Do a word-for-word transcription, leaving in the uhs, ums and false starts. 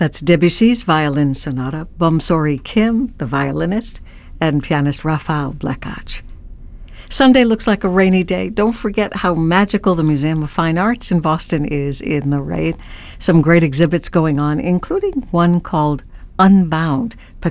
That's Debussy's Violin Sonata, Bomsori Kim, the violinist, and pianist Rafael Blekach. Sunday looks like a rainy day. Don't forget how magical the Museum of Fine Arts in Boston is in the rain. Some great exhibits going on, including one called Unbound,